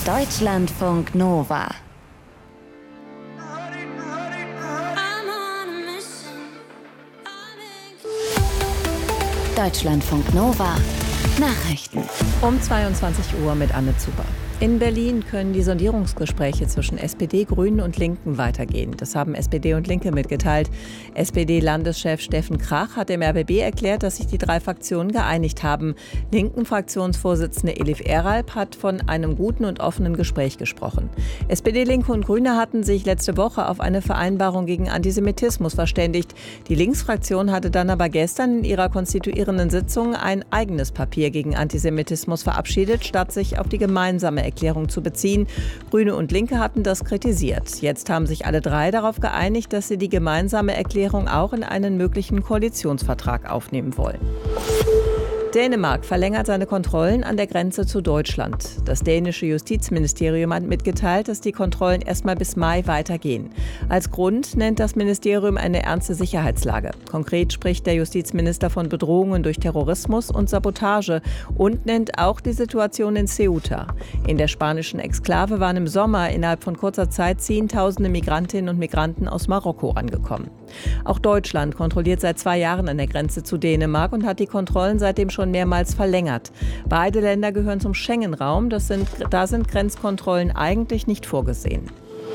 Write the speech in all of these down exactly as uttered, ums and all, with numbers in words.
Deutschlandfunk Nova. Deutschlandfunk Nova Nachrichten. Um zweiundzwanzig Uhr mit Anne Zuber. In Berlin können die Sondierungsgespräche zwischen S P D, Grünen und Linken weitergehen. Das haben S P D und Linke mitgeteilt. S P D-Landeschef Steffen Krach hat dem R B B erklärt, dass sich die drei Fraktionen geeinigt haben. Linken-Fraktionsvorsitzende Elif Eralp hat von einem guten und offenen Gespräch gesprochen. S P D, Linke und Grüne hatten sich letzte Woche auf eine Vereinbarung gegen Antisemitismus verständigt. Die Linksfraktion hatte dann aber gestern in ihrer konstituierenden Sitzung ein eigenes Papier gegen Antisemitismus verabschiedet, statt sich auf die gemeinsame Erklärung zu beziehen. Grüne und Linke hatten das kritisiert. Jetzt haben sich alle drei darauf geeinigt, dass sie die gemeinsame Erklärung auch in einen möglichen Koalitionsvertrag aufnehmen wollen. Dänemark verlängert seine Kontrollen an der Grenze zu Deutschland. Das dänische Justizministerium hat mitgeteilt, dass die Kontrollen erstmal bis Mai weitergehen. Als Grund nennt das Ministerium eine ernste Sicherheitslage. Konkret spricht der Justizminister von Bedrohungen durch Terrorismus und Sabotage und nennt auch die Situation in Ceuta. In der spanischen Exklave waren im Sommer innerhalb von kurzer Zeit Zehntausende Migrantinnen und Migranten aus Marokko angekommen. Auch Deutschland kontrolliert seit zwei Jahren an der Grenze zu Dänemark und hat die Kontrollen seitdem schon mehrmals verlängert. Beide Länder gehören zum Schengen-Raum. Das sind, da sind Grenzkontrollen eigentlich nicht vorgesehen.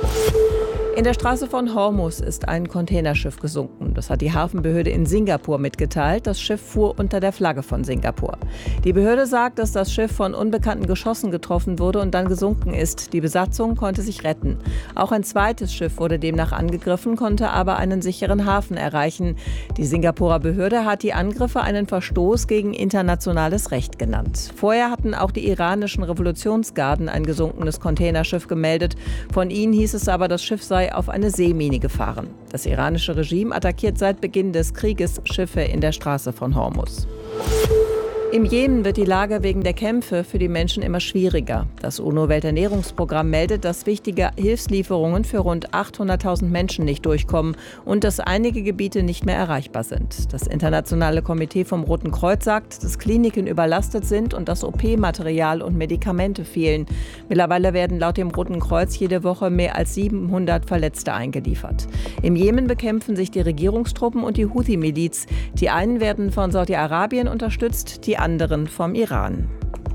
In der Straße von Hormuz ist ein Containerschiff gesunken. Das hat die Hafenbehörde in Singapur mitgeteilt. Das Schiff fuhr unter der Flagge von Singapur. Die Behörde sagt, dass das Schiff von unbekannten Geschossen getroffen wurde und dann gesunken ist. Die Besatzung konnte sich retten. Auch ein zweites Schiff wurde demnach angegriffen, konnte aber einen sicheren Hafen erreichen. Die Singapurer Behörde hat die Angriffe einen Verstoß gegen internationales Recht genannt. Vorher hatten auch die iranischen Revolutionsgarden ein gesunkenes Containerschiff gemeldet. Von ihnen hieß es aber, das Schiff sei auf eine Seemine gefahren. Das iranische Regime attackiert seit Beginn des Krieges Schiffe in der Straße von Hormuz. Im Jemen wird die Lage wegen der Kämpfe für die Menschen immer schwieriger. Das UNO-Welternährungsprogramm meldet, dass wichtige Hilfslieferungen für rund achthunderttausend Menschen nicht durchkommen und dass einige Gebiete nicht mehr erreichbar sind. Das Internationale Komitee vom Roten Kreuz sagt, dass Kliniken überlastet sind und dass O P-Material und Medikamente fehlen. Mittlerweile werden laut dem Roten Kreuz jede Woche mehr als siebenhundert Verletzte eingeliefert. Im Jemen bekämpfen sich die Regierungstruppen und die Houthi-Miliz. Die einen werden von Saudi-Arabien unterstützt, die anderen vom Iran.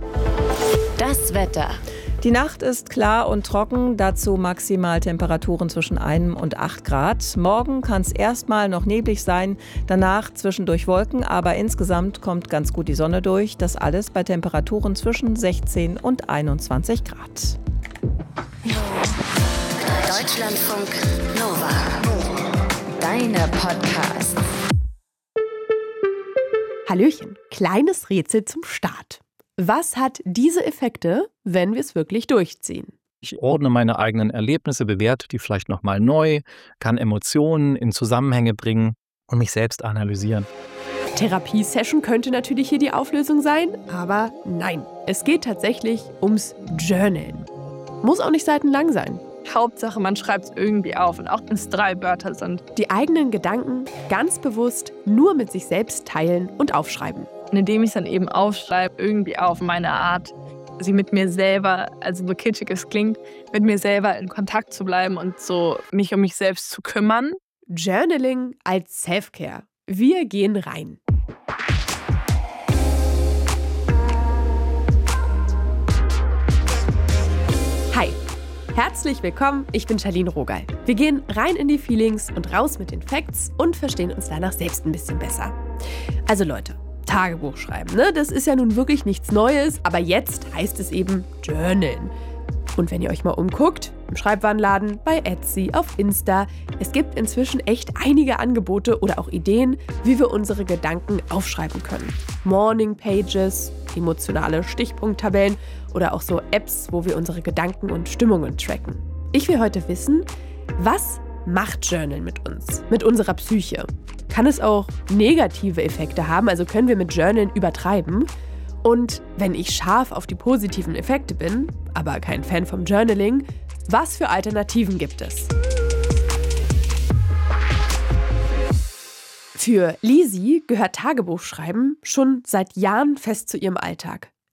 Das Wetter. Die Nacht ist klar und trocken, dazu maximal Temperaturen zwischen einem und acht Grad. Morgen kann es erstmal noch neblig sein, danach zwischendurch Wolken, aber insgesamt kommt ganz gut die Sonne durch. Das alles bei Temperaturen zwischen sechzehn und einundzwanzig Grad. Deutschlandfunk Nova. Deine Podcasts. Hallöchen, kleines Rätsel zum Start. Was hat diese Effekte, wenn wir es wirklich durchziehen? Ich ordne meine eigenen Erlebnisse, bewerte die vielleicht nochmal neu, kann Emotionen in Zusammenhänge bringen und mich selbst analysieren. Therapiesession könnte natürlich hier die Auflösung sein, aber nein. Es geht tatsächlich ums Journalen. Muss auch nicht seitenlang sein. Hauptsache, man schreibt es irgendwie auf und auch wenn es drei Wörter sind. Die eigenen Gedanken ganz bewusst nur mit sich selbst teilen und aufschreiben. Und indem ich es dann eben aufschreibe, irgendwie auf meine Art, sie mit mir selber, also so kitschig es klingt, mit mir selber in Kontakt zu bleiben und so mich um mich selbst zu kümmern. Journaling als Self-Care. Wir gehen rein. Hi. Herzlich willkommen, ich bin Charlene Rogal. Wir gehen rein in die Feelings und raus mit den Facts und verstehen uns danach selbst ein bisschen besser. Also Leute, Tagebuch schreiben, ne? Das ist ja nun wirklich nichts Neues, aber jetzt heißt es eben Journalen. Und wenn ihr euch mal umguckt, im Schreibwarenladen, bei Etsy, auf Insta, es gibt inzwischen echt einige Angebote oder auch Ideen, wie wir unsere Gedanken aufschreiben können. Morning Pages, emotionale Stichpunkttabellen oder auch so Apps, wo wir unsere Gedanken und Stimmungen tracken. Ich will heute wissen, was macht Journalen mit uns, mit unserer Psyche? Kann es auch negative Effekte haben, also können wir mit Journalen übertreiben? Und wenn ich scharf auf die positiven Effekte bin, aber kein Fan vom Journaling, was für Alternativen gibt es? Für Lisi gehört Tagebuchschreiben schon seit Jahren fest zu ihrem Alltag.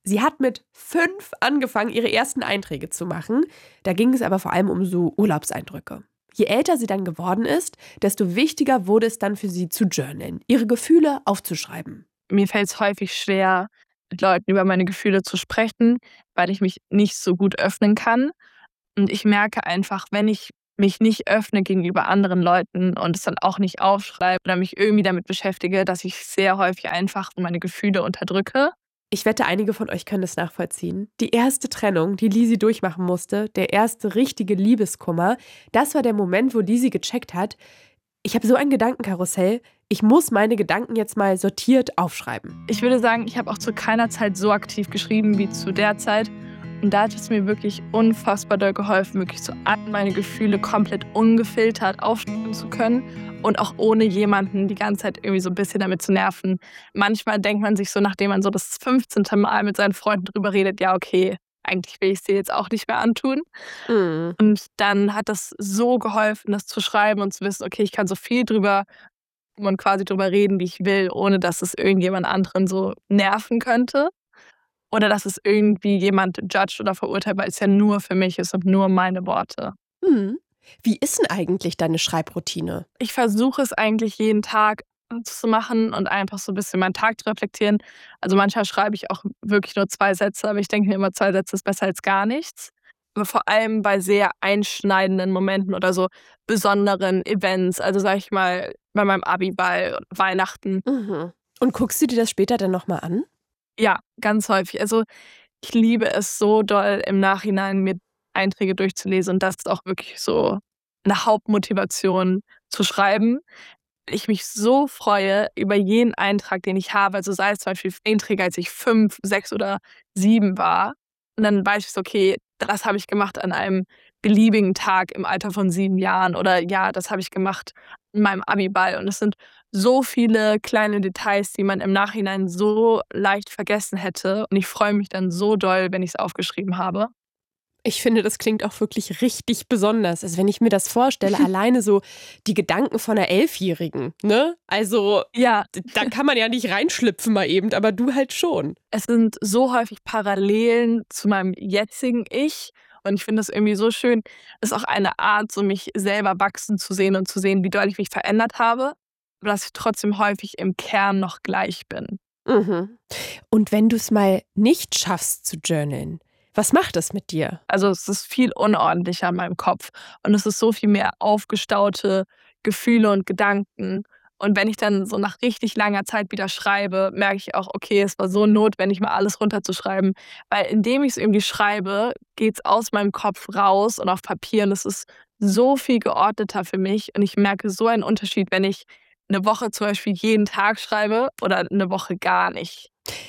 Sie hat mit fünf angefangen, ihre ersten Einträge zu machen. Da ging es aber vor allem um so Urlaubseindrücke. Je älter sie dann geworden ist, desto wichtiger wurde es dann für sie zu journalen, ihre Gefühle aufzuschreiben. Mir fällt es häufig schwer, mit Leuten über meine Gefühle zu sprechen, weil ich mich nicht so gut öffnen kann. Und ich merke einfach, wenn ich mich nicht öffne gegenüber anderen Leuten und es dann auch nicht aufschreibe oder mich irgendwie damit beschäftige, dass ich sehr häufig einfach meine Gefühle unterdrücke. Ich wette, einige von euch können es nachvollziehen. Die erste Trennung, die Lisi durchmachen musste, der erste richtige Liebeskummer, das war der Moment, wo Lisi gecheckt hat, ich habe so ein Gedankenkarussell, ich muss meine Gedanken jetzt mal sortiert aufschreiben. Ich würde sagen, ich habe auch zu keiner Zeit so aktiv geschrieben wie zu der Zeit. Und da hat es mir wirklich unfassbar doll geholfen, wirklich so all meine Gefühle komplett ungefiltert aufschreiben zu können und auch ohne jemanden die ganze Zeit irgendwie so ein bisschen damit zu nerven. Manchmal denkt man sich so, nachdem man so das fünfzehnte Mal mit seinen Freunden drüber redet, ja okay, eigentlich will ich es dir jetzt auch nicht mehr antun. Mhm. Und dann hat das so geholfen, das zu schreiben und zu wissen, okay, ich kann so viel drüber und quasi drüber reden, wie ich will, ohne dass es irgendjemand anderen so nerven könnte. Oder dass es irgendwie jemand judgt oder verurteilt, weil es ja nur für mich ist und nur meine Worte. Mhm. Wie ist denn eigentlich deine Schreibroutine? Ich versuche es eigentlich jeden Tag zu machen und einfach so ein bisschen meinen Tag zu reflektieren. Also manchmal schreibe ich auch wirklich nur zwei Sätze, aber ich denke mir immer, zwei Sätze ist besser als gar nichts. Aber vor allem bei sehr einschneidenden Momenten oder so besonderen Events, also sag ich mal bei meinem Abiball, Weihnachten. Mhm. Und guckst du dir das später dann nochmal an? Ja, ganz häufig. Also ich liebe es so doll, im Nachhinein mir Einträge durchzulesen. Und das ist auch wirklich so eine Hauptmotivation zu schreiben. Ich mich so freue über jeden Eintrag, den ich habe. Also sei es zum Beispiel Einträge, als ich fünf, sechs oder sieben war. Und dann weiß ich so, okay, das habe ich gemacht an einem beliebigen Tag im Alter von sieben Jahren. Oder ja, das habe ich gemacht in meinem Abiball. Und es sind so viele kleine Details, die man im Nachhinein so leicht vergessen hätte. Und ich freue mich dann so doll, wenn ich es aufgeschrieben habe. Ich finde, das klingt auch wirklich richtig besonders. Also wenn ich mir das vorstelle, alleine so die Gedanken von einer Elfjährigen, ne? Also Ja, da kann man ja nicht reinschlüpfen mal eben, aber du halt schon. es sind so häufig Parallelen zu meinem jetzigen Ich. Und ich finde das irgendwie so schön. Es ist auch eine Art, so mich selber wachsen zu sehen und zu sehen, wie doll ich mich verändert habe. Aber dass ich trotzdem häufig im Kern noch gleich bin. Mhm. Und wenn du es mal nicht schaffst zu journalen, was macht das mit dir? Also es ist viel unordentlicher in meinem Kopf. Und es ist so viel mehr aufgestaute Gefühle und Gedanken. Und wenn ich dann so nach richtig langer Zeit wieder schreibe, merke ich auch, okay, es war so notwendig, mal alles runterzuschreiben. Weil indem ich es irgendwie schreibe, geht es aus meinem Kopf raus und auf Papier. Und es ist so viel geordneter für mich. Und ich merke so einen Unterschied, wenn ich eine Woche zum Beispiel jeden Tag schreibe oder eine Woche gar nicht.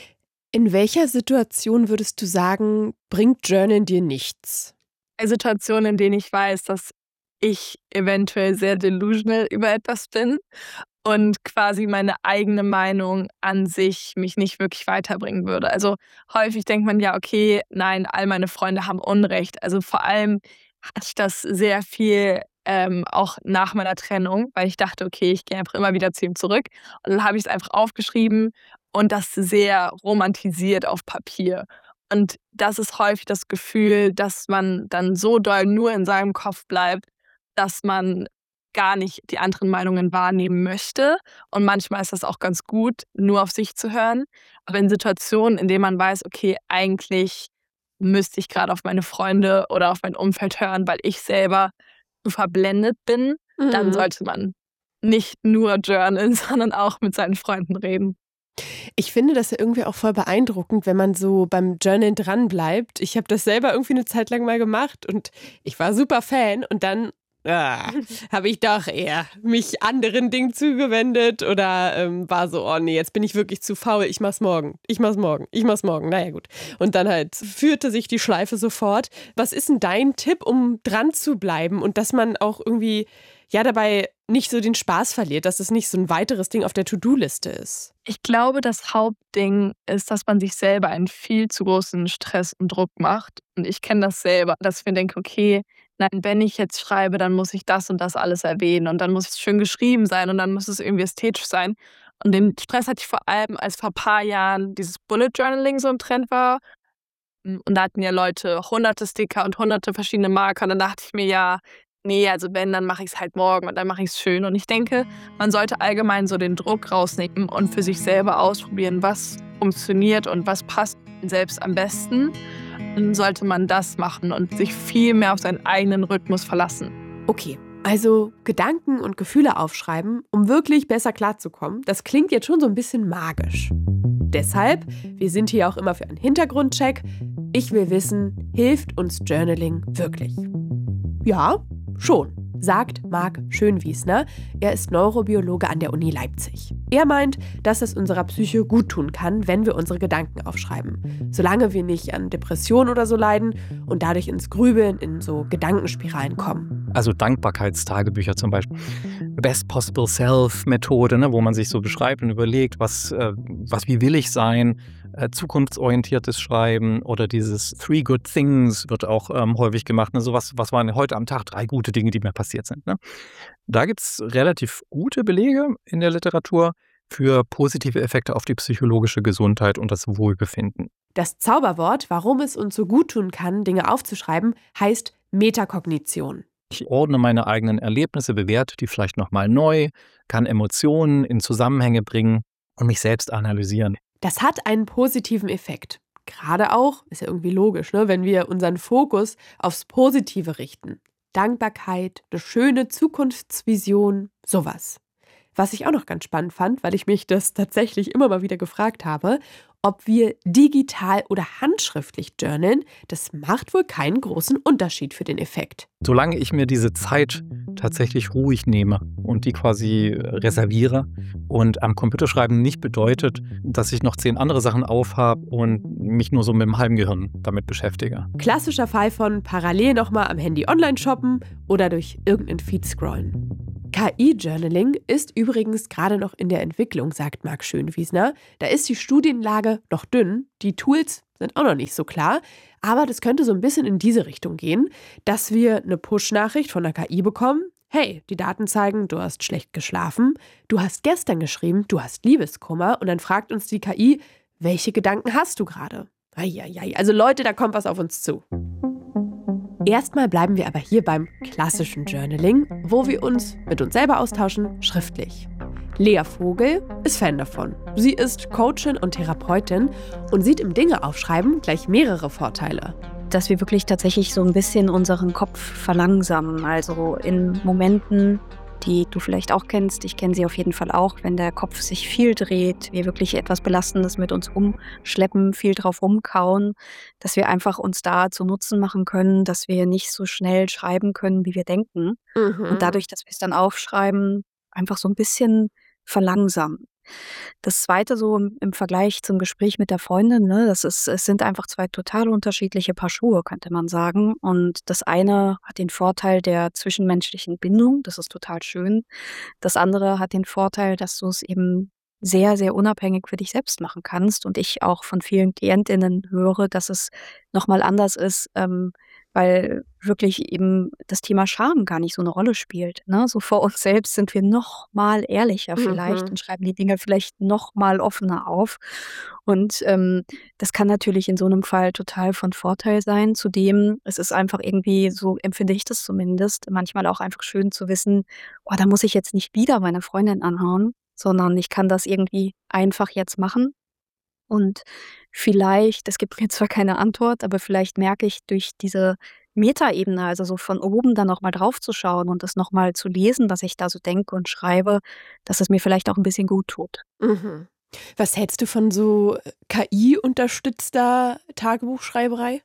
In welcher Situation würdest du sagen, bringt Journalen dir nichts? Situationen, in denen ich weiß, dass ich eventuell sehr delusional über etwas bin und quasi meine eigene Meinung an sich mich nicht wirklich weiterbringen würde. Also häufig denkt man ja, okay, nein, all meine Freunde haben Unrecht. Also vor allem hatte ich das sehr viel ähm, auch nach meiner Trennung, weil ich dachte, okay, ich gehe einfach immer wieder zu ihm zurück. Und dann habe ich es einfach aufgeschrieben und das sehr romantisiert auf Papier. Und das ist häufig das Gefühl, dass man dann so doll nur in seinem Kopf bleibt, dass man gar nicht die anderen Meinungen wahrnehmen möchte. Und manchmal ist das auch ganz gut, nur auf sich zu hören. Aber in Situationen, in denen man weiß, okay, eigentlich müsste ich gerade auf meine Freunde oder auf mein Umfeld hören, weil ich selber so verblendet bin, Mhm. dann sollte man nicht nur journalen, sondern auch mit seinen Freunden reden. Ich finde das ja irgendwie auch voll beeindruckend, wenn man so beim Journalen dranbleibt. Ich habe das selber irgendwie eine Zeit lang mal gemacht und ich war super Fan und dann ah, habe ich doch eher mich anderen Dingen zugewendet oder ähm, war so, oh nee, jetzt bin ich wirklich zu faul, ich mach's morgen, ich mach's morgen, ich mach's morgen, naja gut. Und dann halt führte sich die Schleife sofort. Was ist denn dein Tipp, um dran zu bleiben und dass man auch irgendwie ja dabei nicht so den Spaß verliert, dass es nicht so ein weiteres Ding auf der To-Do-Liste ist? Ich glaube, das Hauptding ist, dass man sich selber einen viel zu großen Stress und Druck macht. Und ich kenne das selber, dass ich mir denke, okay, nein, wenn ich jetzt schreibe, dann muss ich das und das alles erwähnen und dann muss es schön geschrieben sein und dann muss es irgendwie ästhetisch sein. Und den Stress hatte ich vor allem, als vor ein paar Jahren dieses Bullet Journaling so im Trend war. Und da hatten ja Leute hunderte Sticker und hunderte verschiedene Marker. Und dann dachte ich mir, ja, nee, also wenn, dann mache ich es halt morgen und dann mache ich es schön. Und ich denke, man sollte allgemein so den Druck rausnehmen und für sich selber ausprobieren, was funktioniert und was passt selbst am besten. Dann sollte man das machen und sich viel mehr auf seinen eigenen Rhythmus verlassen. Okay, also Gedanken und Gefühle aufschreiben, um wirklich besser klarzukommen, das klingt jetzt schon so ein bisschen magisch. Deshalb, wir sind hier auch immer für einen Hintergrundcheck. Ich will wissen, hilft uns Journaling wirklich? Ja, schon, sagt Marc Schönwiesner. Er ist Neurobiologe an der Uni Leipzig. Er meint, dass es unserer Psyche gut tun kann, wenn wir unsere Gedanken aufschreiben. Solange wir nicht an Depressionen oder so leiden und dadurch ins Grübeln, in so Gedankenspiralen kommen. Also Dankbarkeitstagebücher zum Beispiel. Best Possible Self-Methode, ne, wo man sich so beschreibt und überlegt, was, äh, was wie will ich sein, äh, zukunftsorientiertes Schreiben oder dieses Three Good Things wird auch ähm, häufig gemacht. Ne, so was, was waren heute am Tag drei gute Dinge, die mir passiert sind. Ne? Da gibt es relativ gute Belege in der Literatur für positive Effekte auf die psychologische Gesundheit und das Wohlbefinden. Das Zauberwort, warum es uns so gut tun kann, Dinge aufzuschreiben, heißt Metakognition. Ich ordne meine eigenen Erlebnisse, bewerte die vielleicht nochmal neu, kann Emotionen in Zusammenhänge bringen und mich selbst analysieren. Das hat einen positiven Effekt. Gerade auch, ist ja irgendwie logisch, ne, wenn wir unseren Fokus aufs Positive richten. Dankbarkeit, eine schöne Zukunftsvision, sowas. Was ich auch noch ganz spannend fand, weil ich mich das tatsächlich immer mal wieder gefragt habe, ob wir digital oder handschriftlich journalen, das macht wohl keinen großen Unterschied für den Effekt. Solange ich mir diese Zeit tatsächlich ruhig nehme und die quasi reserviere und am Computerschreiben nicht bedeutet, dass ich noch zehn andere Sachen aufhabe und mich nur so mit dem halben Gehirn damit beschäftige. Klassischer Fall von parallel nochmal am Handy online shoppen oder durch irgendeinen Feed scrollen. K I-Journaling ist übrigens gerade noch in der Entwicklung, sagt Marc Schönwiesner. Da ist die Studienlage noch dünn, die Tools sind auch noch nicht so klar, aber das könnte so ein bisschen in diese Richtung gehen, dass wir eine Push-Nachricht von der K I bekommen. Hey, die Daten zeigen, du hast schlecht geschlafen, du hast gestern geschrieben, du hast Liebeskummer und dann fragt uns die K I, welche Gedanken hast du gerade? Eieiei, also Leute, da kommt was auf uns zu. Erstmal bleiben wir aber hier beim klassischen Journaling, wo wir uns mit uns selber austauschen, schriftlich. Lea Vogel ist Fan davon. Sie ist Coachin und Therapeutin und sieht im Dinge-Aufschreiben gleich mehrere Vorteile. Dass wir wirklich tatsächlich so ein bisschen unseren Kopf verlangsamen. Also in Momenten, die du vielleicht auch kennst, ich kenne sie auf jeden Fall auch, wenn der Kopf sich viel dreht, wir wirklich etwas Belastendes mit uns umschleppen, viel drauf rumkauen, dass wir einfach uns da zu Nutzen machen können, dass wir nicht so schnell schreiben können, wie wir denken. Mhm. Und dadurch, dass wir es dann aufschreiben, einfach so ein bisschen verlangsamen. Das Zweite so im, im Vergleich zum Gespräch mit der Freundin, ne, das ist, es sind einfach zwei total unterschiedliche Paar Schuhe, könnte man sagen. Und das eine hat den Vorteil der zwischenmenschlichen Bindung, das ist total schön. Das andere hat den Vorteil, dass du es eben sehr, sehr unabhängig für dich selbst machen kannst. Und ich auch von vielen KlientInnen höre, dass es nochmal anders ist, ähm, weil wirklich eben das Thema Scham gar nicht so eine Rolle spielt. Ne? So vor uns selbst sind wir noch mal ehrlicher vielleicht Mhm. und schreiben die Dinge vielleicht noch mal offener auf. Und ähm, das kann natürlich in so einem Fall total von Vorteil sein. Zudem, es ist einfach irgendwie, so empfinde ich das zumindest, manchmal auch einfach schön zu wissen, oh, da muss ich jetzt nicht wieder meine Freundin anhauen, sondern ich kann das irgendwie einfach jetzt machen. Und vielleicht, es gibt mir zwar keine Antwort, aber vielleicht merke ich durch diese Metaebene, also so von oben dann noch mal drauf zu schauen und das noch mal zu lesen, was ich da so denke und schreibe, dass es mir vielleicht auch ein bisschen gut tut. Mhm. Was hältst du von so K I-unterstützter Tagebuchschreiberei?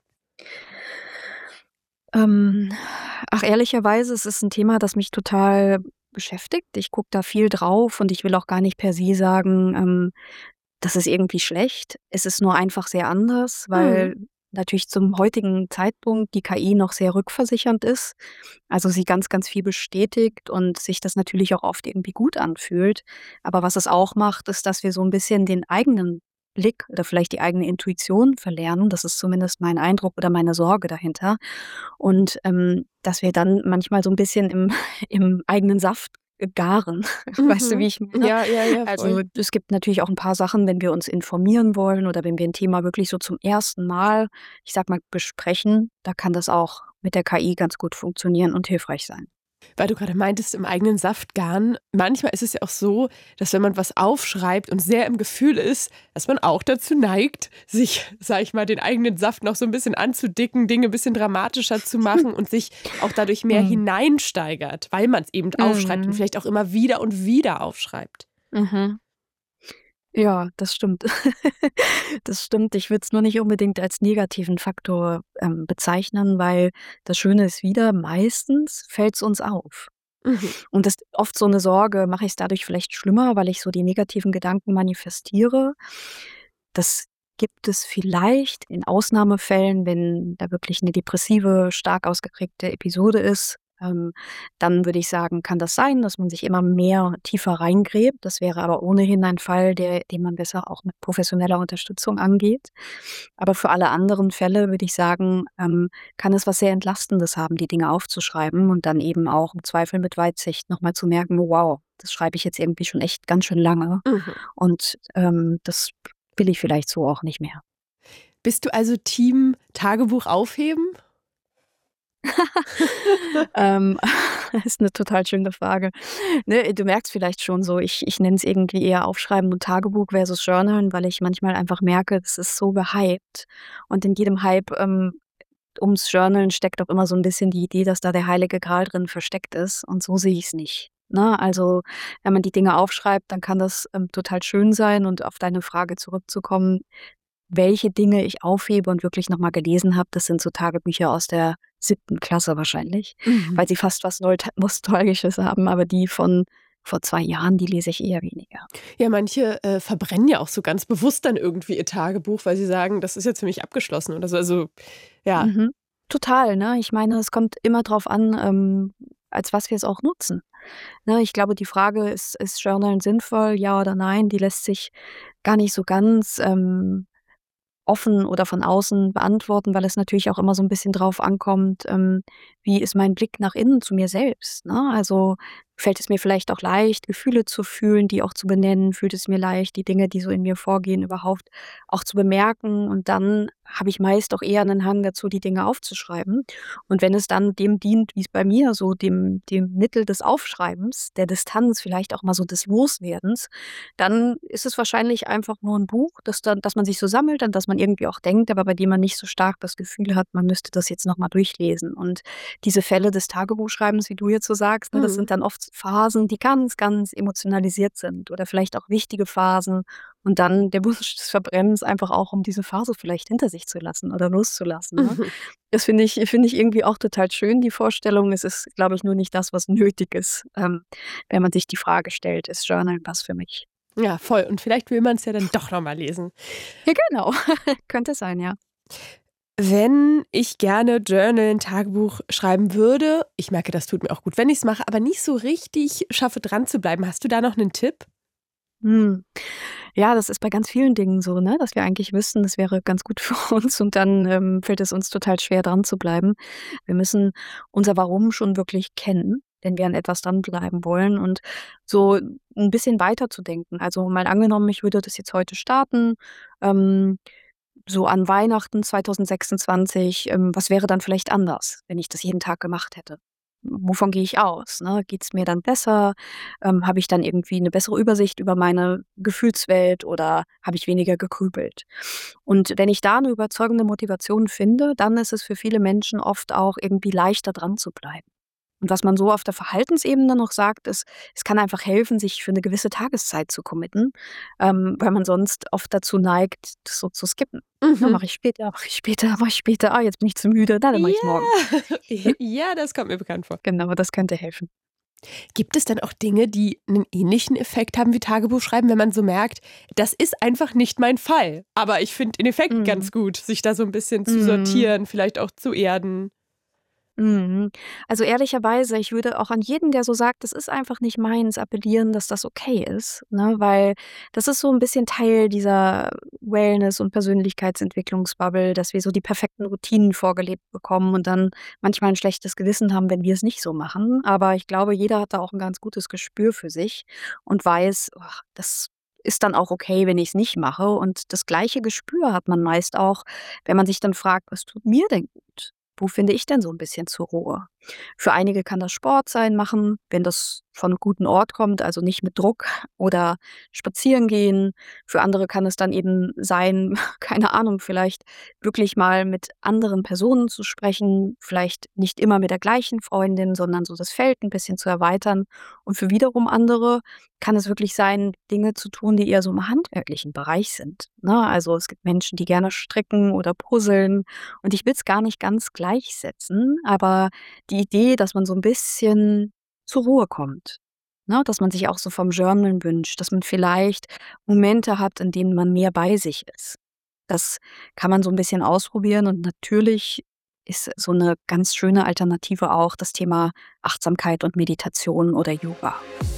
Ähm, ach, ehrlicherweise, es ist ein Thema, das mich total beschäftigt. Ich gucke da viel drauf und ich will auch gar nicht per se sagen, ähm, das ist irgendwie schlecht. Es ist nur einfach sehr anders, weil Mhm. natürlich zum heutigen Zeitpunkt die K I noch sehr rückversichernd ist. Also sie ganz, ganz viel bestätigt und sich das natürlich auch oft irgendwie gut anfühlt. Aber was es auch macht, ist, dass wir so ein bisschen den eigenen Blick oder vielleicht die eigene Intuition verlernen. Das ist zumindest mein Eindruck oder meine Sorge dahinter. Und ähm, dass wir dann manchmal so ein bisschen im, im eigenen Saft garen. Weißt du, wie ich meine? Ja, ja, ja. Also Voll. es gibt natürlich auch ein paar Sachen, wenn wir uns informieren wollen oder wenn wir ein Thema wirklich so zum ersten Mal, ich sag mal, besprechen, da kann das auch mit der K I ganz gut funktionieren und hilfreich sein. Weil du gerade meintest, im eigenen Saft garen. Manchmal ist es ja auch so, dass wenn man was aufschreibt und sehr im Gefühl ist, dass man auch dazu neigt, sich, sag ich mal, den eigenen Saft noch so ein bisschen anzudicken, Dinge ein bisschen dramatischer zu machen und sich auch dadurch mehr Mhm. hineinsteigert, weil man es eben aufschreibt und Mhm. vielleicht auch immer wieder und wieder aufschreibt. Mhm. Ja, das stimmt. Das stimmt. Ich würde es nur nicht unbedingt als negativen Faktor, ähm, bezeichnen, weil das Schöne ist wieder, meistens fällt es uns auf. Mhm. Und das ist oft so eine Sorge, mache ich es dadurch vielleicht schlimmer, weil ich so die negativen Gedanken manifestiere? Das gibt es vielleicht in Ausnahmefällen, wenn da wirklich eine depressive, stark ausgeprägte Episode ist. Ähm, dann würde ich sagen, kann das sein, dass man sich immer mehr tiefer reingräbt. Das wäre aber ohnehin ein Fall, der den man besser auch mit professioneller Unterstützung angeht. Aber für alle anderen Fälle würde ich sagen, ähm, kann es was sehr Entlastendes haben, die Dinge aufzuschreiben und dann eben auch im Zweifel mit Weitsicht noch mal zu merken: „Wow, das schreibe ich jetzt irgendwie schon echt ganz schön lange Mhm. und, ähm, das will ich vielleicht so auch nicht mehr." Bist du also Team Tagebuch aufheben? Ähm, ist eine total schöne Frage. Ne, du merkst vielleicht schon so, ich ich nenne es irgendwie eher Aufschreiben und Tagebuch versus Journalen, weil ich manchmal einfach merke, das ist so gehypt. Und in jedem Hype, ähm, ums Journalen steckt auch immer so ein bisschen die Idee, dass da der heilige Gral drin versteckt ist und so sehe ich es nicht, ne? Also, wenn man die Dinge aufschreibt, dann kann das, ähm, total schön sein und auf deine Frage zurückzukommen, welche Dinge ich aufhebe und wirklich noch mal gelesen habe, das sind so Tagebücher aus der siebten Klasse wahrscheinlich, Mhm. weil sie fast was Neut Nostalgisches haben, aber die von vor zwei Jahren, die lese ich eher weniger. Ja, manche äh, verbrennen ja auch so ganz bewusst dann irgendwie ihr Tagebuch, weil sie sagen, das ist jetzt für mich abgeschlossen oder so. Also, ja. Mhm. Total, ne? Ich meine, es kommt immer drauf an, ähm, als was wir es auch nutzen. Ne, ich glaube, die Frage, ist ist Journalen sinnvoll, ja oder nein, die lässt sich gar nicht so ganz, ähm offen oder von außen beantworten, weil es natürlich auch immer so ein bisschen drauf ankommt, ähm, wie ist mein Blick nach innen zu mir selbst, ne? Also, fällt es mir vielleicht auch leicht, Gefühle zu fühlen, die auch zu benennen? Fühlt es mir leicht, die Dinge, die so in mir vorgehen, überhaupt auch zu bemerken? Und dann habe ich meist auch eher einen Hang dazu, die Dinge aufzuschreiben. Und wenn es dann dem dient, wie es bei mir so dem dem Mittel des Aufschreibens, der Distanz, vielleicht auch mal so des Loswerdens, dann ist es wahrscheinlich einfach nur ein Buch, das dann das man sich so sammelt, an das man irgendwie auch denkt, aber bei dem man nicht so stark das Gefühl hat, man müsste das jetzt noch mal durchlesen. Und diese Fälle des Tagebuchschreibens, wie du jetzt so sagst, ne, das Mhm. sind dann oft Phasen, die ganz, ganz emotionalisiert sind oder vielleicht auch wichtige Phasen und dann der Wunsch des Verbrennens einfach auch, um diese Phase vielleicht hinter sich zu lassen oder loszulassen, ne? Mhm. Das finde ich finde ich irgendwie auch total schön, die Vorstellung. Es ist, glaube ich, nur nicht das, was nötig ist, ähm, wenn man sich die Frage stellt: „Ist Journalen was für mich?" Ja, voll. Und vielleicht will man es ja dann doch noch mal lesen. Ja, genau. Könnte sein, ja. Wenn ich gerne Journal, Tagebuch schreiben würde, ich merke, das tut mir auch gut, wenn ich es mache, aber nicht so richtig schaffe, dran zu bleiben. Hast du da noch einen Tipp? Mhm. Ja, das ist bei ganz vielen Dingen so, ne, dass wir eigentlich wissen, das wäre ganz gut für uns und dann, ähm, fällt es uns total schwer, dran zu bleiben. Wir müssen unser Warum schon wirklich kennen, wenn wir an etwas dranbleiben wollen und so ein bisschen weiter zu denken. Also, mal angenommen, ich würde das jetzt heute starten, ähm, so an Weihnachten zwanzig sechsundzwanzig, ähm, was wäre dann vielleicht anders, wenn ich das jeden Tag gemacht hätte? Wovon gehe ich aus, ne? Geht's mir dann besser? Ähm, habe ich dann irgendwie eine bessere Übersicht über meine Gefühlswelt oder habe ich weniger gegrübelt? Und wenn ich da eine überzeugende Motivation finde, dann ist es für viele Menschen oft auch irgendwie leichter, dran zu bleiben. Und was man so auf der Verhaltensebene noch sagt, ist, es kann einfach helfen, sich für eine gewisse Tageszeit zu committen, ähm, weil man sonst oft dazu neigt, das so zu skippen. „Ja, Mhm. mache ich später, mache ich später, mache ich später. Ah, jetzt bin ich zu müde. Na, dann mache ich's morgen." Ja. Ja, das kommt mir bekannt vor. Genau, das könnte helfen. Gibt es dann auch Dinge, die einen ähnlichen Effekt haben wie Tagebuchschreiben, wenn man so merkt, das ist einfach nicht mein Fall, aber ich finde den Effekt Mhm. ganz gut, sich da so ein bisschen zu Mhm. sortieren, vielleicht auch zu erden? Mhm. Also ehrlicherweise, ich würde auch an jeden, der so sagt, das ist einfach nicht meins, appellieren, dass das okay ist, ne? Weil das ist so ein bisschen Teil dieser Wellness- und Persönlichkeitsentwicklungsbubble, dass wir so die perfekten Routinen vorgelebt bekommen und dann manchmal ein schlechtes Gewissen haben, wenn wir es nicht so machen. Aber ich glaube, jeder hat da auch ein ganz gutes Gespür für sich und weiß, oh, das ist dann auch okay, wenn ich es nicht mache. Und das gleiche Gespür hat man meist auch, wenn man sich dann fragt: „Was tut mir denn gut? Wo finde ich denn so ein bisschen zur Ruhe?“ Für einige kann das Sport sein, machen, wenn das von 'nem guten Ort kommt, also nicht mit Druck, oder spazieren gehen. Für andere kann es dann eben sein, keine Ahnung, vielleicht wirklich mal mit anderen Personen zu sprechen, vielleicht nicht immer mit der gleichen Freundin, sondern so das Feld ein bisschen zu erweitern. Und für wiederum andere kann es wirklich sein, Dinge zu tun, die eher so im handwerklichen Bereich sind, ne? Also, es gibt Menschen, die gerne stricken oder puzzeln, und ich will es gar nicht ganz gleichsetzen, aber die Idee, dass man so ein bisschen zur Ruhe kommt, ne? Dass man sich auch so vom Journalen wünscht, dass man vielleicht Momente hat, in denen man mehr bei sich ist. Das kann man so ein bisschen ausprobieren, und natürlich ist so eine ganz schöne Alternative auch das Thema Achtsamkeit und Meditation oder Yoga.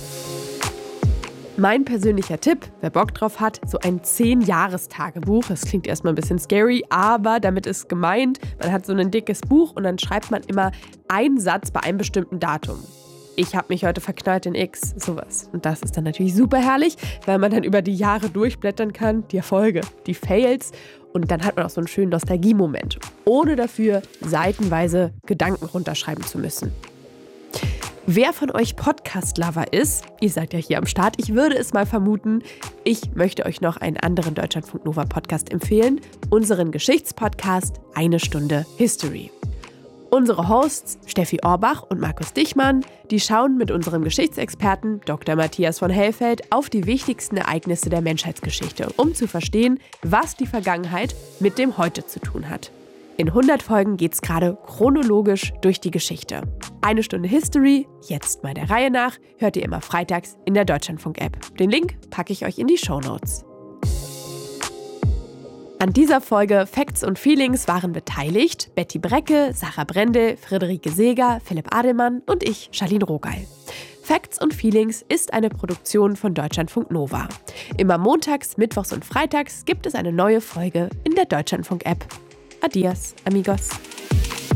Mein persönlicher Tipp, wer Bock drauf hat, so ein zehn-Jahres-Tagebuch. Das klingt erstmal ein bisschen scary, aber damit ist gemeint, man hat so ein dickes Buch und dann schreibt man immer einen Satz bei einem bestimmten Datum. Ich habe mich heute verknallt in X, sowas. Und das ist dann natürlich super herrlich, weil man dann über die Jahre durchblättern kann, die Erfolge, die Fails. Und dann hat man auch so einen schönen Nostalgie-Moment, ohne dafür seitenweise Gedanken runterschreiben zu müssen. Wer von euch Podcast-Lover ist, ihr seid ja hier am Start, ich würde es mal vermuten, ich möchte euch noch einen anderen Deutschlandfunk Nova Podcast empfehlen, unseren Geschichtspodcast Eine Stunde History. Unsere Hosts Steffi Orbach und Markus Dichmann, die schauen mit unserem Geschichtsexperten Doktor Matthias von Hellfeld auf die wichtigsten Ereignisse der Menschheitsgeschichte, um zu verstehen, was die Vergangenheit mit dem Heute zu tun hat. In hundert Folgen geht's gerade chronologisch durch die Geschichte. Eine Stunde History, jetzt mal der Reihe nach, hört ihr immer freitags in der Deutschlandfunk-App. Den Link packe ich euch in die Shownotes. An dieser Folge Facts und Feelings waren beteiligt Betty Brecke, Sarah Brendel, Friederike Seeger, Philipp Adelmann und ich, Charlene Rogal. Facts und Feelings ist eine Produktion von Deutschlandfunk Nova. Immer montags, mittwochs und freitags gibt es eine neue Folge in der Deutschlandfunk-App. Adios, amigos.